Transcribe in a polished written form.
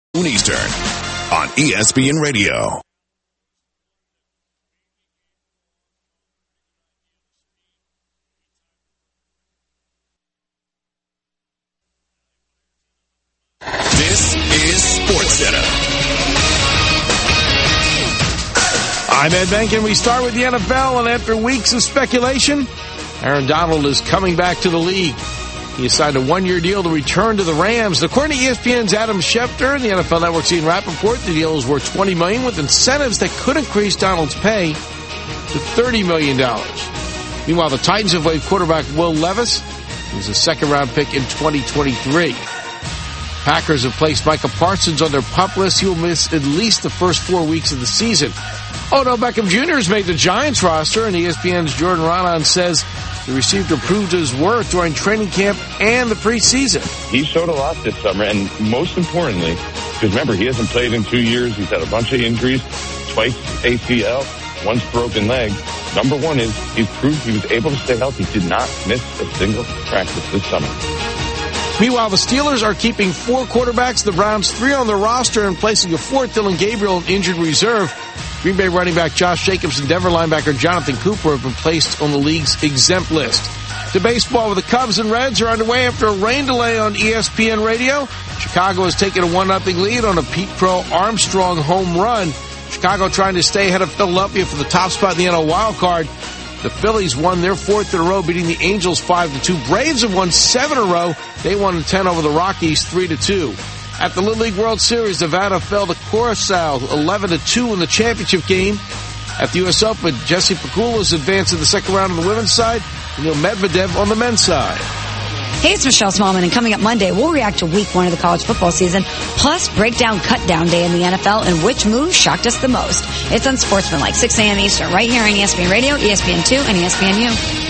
Eastern on ESPN Radio. This is SportsCenter. I'm Ed Benkin. We start with the NFL, and after weeks of speculation, Aaron Donald is coming back to the league. He signed a one-year deal to return to the Rams. According to ESPN's Adam Schefter and the NFL Network's Ian Rappaport, the deal is worth $20 million with incentives that could increase Donald's pay to $30 million. Meanwhile, the Titans have waived quarterback Will Levis. He's a second-round pick in 2023. Packers have placed Micah Parsons on their PUP list. He will miss at least the first 4 weeks of the season. Odell Beckham Jr. has made the Giants roster, and ESPN's Jordan Raanan says the receiver proved his worth during training camp and the preseason. He showed a lot this summer, and most importantly, because remember, he hasn't played in 2 years. He's had a bunch of injuries, twice ACL, once broken leg. Number one is he's proved he was able to stay healthy. He did not miss a single practice this summer. Meanwhile, the Steelers are keeping 4 quarterbacks, the Browns 3 on their roster, and placing a 4th, Dylan Gabriel, in injured reserve. Green Bay running back Josh Jacobs and Denver linebacker Jonathan Cooper have been placed on the league's exempt list. To baseball, with the Cubs and Reds are underway after a rain delay on ESPN Radio. Chicago has taken a 1-0 lead on a Pete Crow Armstrong home run. Chicago trying to stay ahead of Philadelphia for the top spot in the NL wild card. The Phillies won their 4th in a row, beating the Angels 5-2. Braves have won 7 in a row. They won in 10 over the Rockies 3-2. At the Little League World Series, Nevada fell to Curacao 11-2 in the championship game. At the U.S. Open, Jesse Pegula's advanced to the second round on the women's side, and Neil Medvedev on the men's side. Hey, it's Michelle Smallman, and coming up Monday, we'll react to week 1 of the college football season, plus break down cut-down day in the NFL and which move shocked us the most. It's on Sportsmanlike, 6 a.m. Eastern, right here on ESPN Radio, ESPN2, and ESPNU.